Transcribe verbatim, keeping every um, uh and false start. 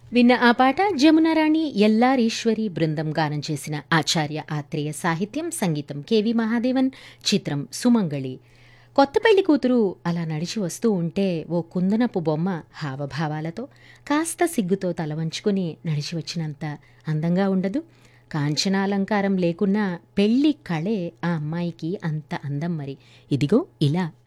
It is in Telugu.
విన్న ఆ పాట జమునారాణి ఎల్లారీశ్వరి బృందం గానం చేసిన ఆచార్య ఆత్రేయ సాహిత్యం, సంగీతం కెవి మహాదేవన్, చిత్రం సుమంగళి. కొత్త పెళ్లి కూతురు అలా నడిచి వస్తూ ఉంటే ఓ కుందనపు బొమ్మ హావభావాలతో కాస్త సిగ్గుతో తల వంచుకుని నడిచి వచ్చినంత అందంగా ఉండదు. కాంచనాలంకారం లేకున్నా పెళ్లి కళే ఆ అమ్మాయికి అంత అందం మరి. ఇదిగో ఇలా